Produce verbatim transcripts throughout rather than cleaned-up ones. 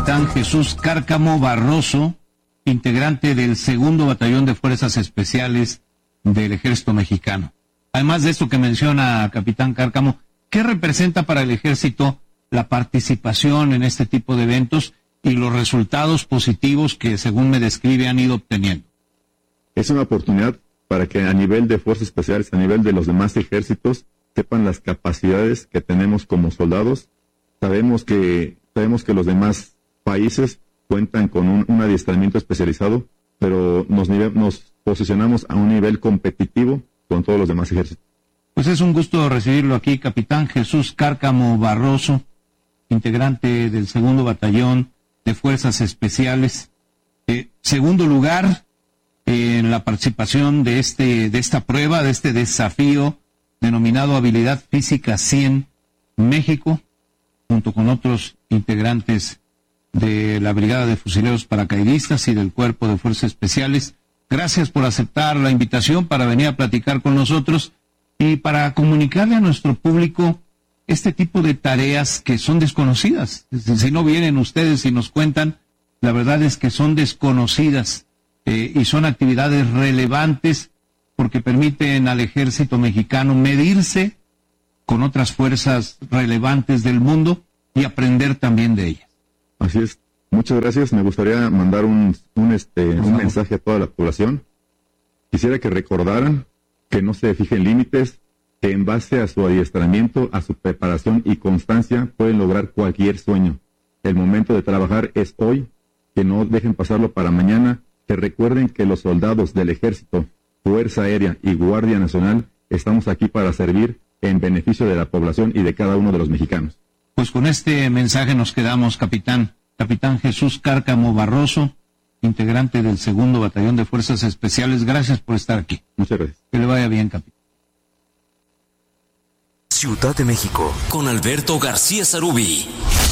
capitán Jesús Cárcamo Barroso, integrante del segundo Batallón de Fuerzas Especiales del Ejército Mexicano. Además de esto que menciona capitán Cárcamo, ¿qué representa para el Ejército la participación en este tipo de eventos y los resultados positivos que, según me describe, han ido obteniendo? Es una oportunidad para que a nivel de Fuerzas Especiales, a nivel de los demás ejércitos, sepan las capacidades que tenemos como soldados. Sabemos que, sabemos que los demás países cuentan con un, un adiestramiento especializado, pero nos, nivel, nos posicionamos a un nivel competitivo con todos los demás ejércitos. Pues es un gusto recibirlo aquí, capitán Jesús Cárcamo Barroso, integrante del segundo Batallón de Fuerzas Especiales. Eh, segundo lugar eh, en la participación de este de esta prueba, de este desafío denominado Habilidad Física cien México, junto con otros integrantes de la Brigada de Fusileros Paracaidistas y del Cuerpo de Fuerzas Especiales. Gracias por aceptar la invitación para venir a platicar con nosotros y para comunicarle a nuestro público este tipo de tareas que son desconocidas. Si no vienen ustedes y nos cuentan, la verdad es que son desconocidas eh, y son actividades relevantes porque permiten al ejército mexicano medirse con otras fuerzas relevantes del mundo y aprender también de ellas. Así es. Muchas gracias. Me gustaría mandar un, un, este, un mensaje a toda la población. Quisiera que recordaran que no se fijen límites, que en base a su adiestramiento, a su preparación y constancia pueden lograr cualquier sueño. El momento de trabajar es hoy, que no dejen pasarlo para mañana, que recuerden que los soldados del Ejército, Fuerza Aérea y Guardia Nacional estamos aquí para servir en beneficio de la población y de cada uno de los mexicanos. Pues con este mensaje nos quedamos, capitán. Capitán Jesús Cárcamo Barroso, integrante del segundo Batallón de Fuerzas Especiales. Gracias por estar aquí. Muchas gracias. Que le vaya bien, capitán. Ciudad de México, con Alberto García Sarubi.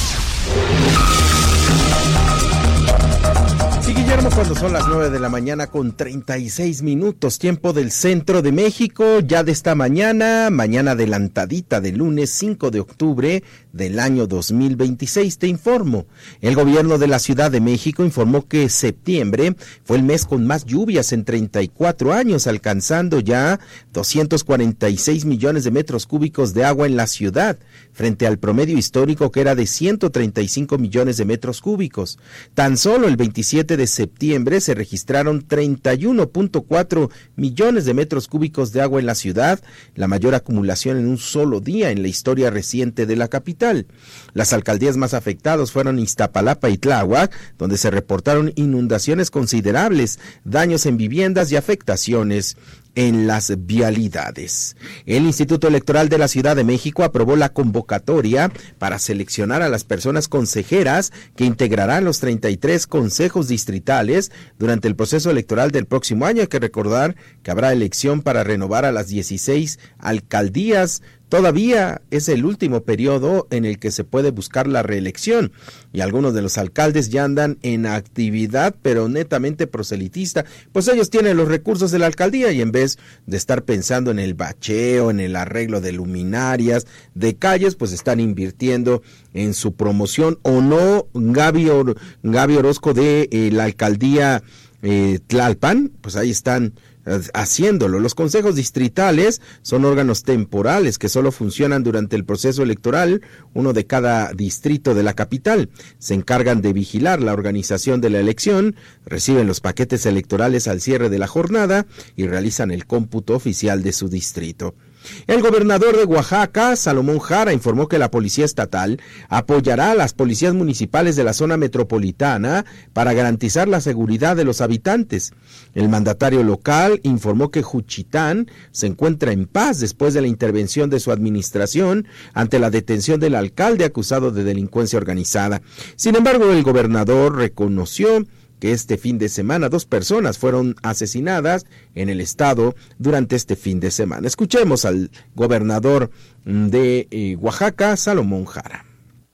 Sí, Guillermo, cuando son las nueve de la mañana con treinta y seis minutos, tiempo del centro de México, ya de esta mañana, mañana adelantadita del lunes cinco de octubre del año dos mil veintiséis, te informo. El gobierno de la Ciudad de México informó que septiembre fue el mes con más lluvias en treinta y cuatro años, alcanzando ya doscientos cuarenta y seis millones de metros cúbicos de agua en la ciudad, frente al promedio histórico que era de ciento treinta y cinco millones de metros cúbicos. Tan solo el veintisiete de septiembre se registraron treinta y uno punto cuatro millones de metros cúbicos de agua en la ciudad, la mayor acumulación en un solo día en la historia reciente de la capital. Las alcaldías más afectadas fueron Iztapalapa y Tláhuac, donde se reportaron inundaciones considerables, daños en viviendas y afectaciones en las vialidades. El Instituto Electoral de la Ciudad de México aprobó la convocatoria para seleccionar a las personas consejeras que integrarán los treinta y tres consejos distritales durante el proceso electoral del próximo año. Hay que recordar que habrá elección para renovar a las dieciséis alcaldías. Todavía es el último periodo en el que se puede buscar la reelección y algunos de los alcaldes ya andan en actividad, pero netamente proselitista, pues ellos tienen los recursos de la alcaldía y en vez de estar pensando en el bacheo, en el arreglo de luminarias, de calles, pues están invirtiendo en su promoción. O no, Gaby, Or- Gaby Orozco de eh, la alcaldía eh, Tlalpan, pues ahí están haciéndolo. Los consejos distritales son órganos temporales que solo funcionan durante el proceso electoral, uno de cada distrito de la capital. Se encargan de vigilar la organización de la elección, reciben los paquetes electorales al cierre de la jornada y realizan el cómputo oficial de su distrito. El gobernador de Oaxaca, Salomón Jara, informó que la Policía Estatal apoyará a las policías municipales de la zona metropolitana para garantizar la seguridad de los habitantes. El mandatario local informó que Juchitán se encuentra en paz después de la intervención de su administración ante la detención del alcalde acusado de delincuencia organizada. Sin embargo, el gobernador reconoció que este fin de semana dos personas fueron asesinadas en el estado durante este fin de semana. Escuchemos al gobernador de eh, Oaxaca, Salomón Jara.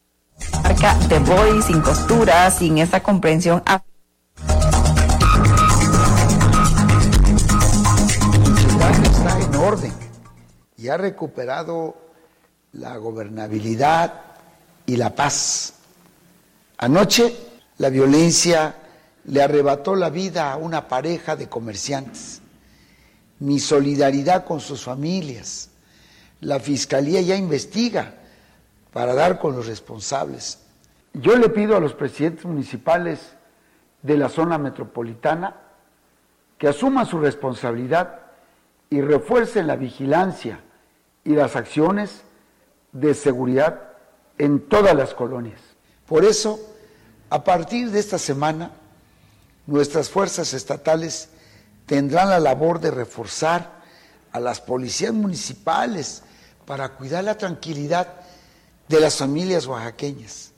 Marca de voy sin costuras, sin esa comprensión. Michoacán está en orden y ha recuperado la gobernabilidad y la paz. Anoche La violencia le arrebató la vida a una pareja de comerciantes. Mi solidaridad con sus familias. La Fiscalía ya investiga para dar con los responsables. Yo le pido a los presidentes municipales de la zona metropolitana que asuman su responsabilidad y refuercen la vigilancia y las acciones de seguridad en todas las colonias. Por eso, a partir de esta semana, nuestras fuerzas estatales tendrán la labor de reforzar a las policías municipales para cuidar la tranquilidad de las familias oaxaqueñas.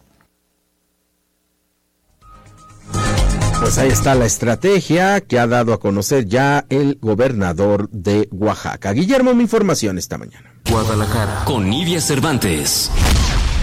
Pues ahí está la estrategia que ha dado a conocer ya el gobernador de Oaxaca. Guillermo, mi información esta mañana. Guadalajara, con Nidia Cervantes.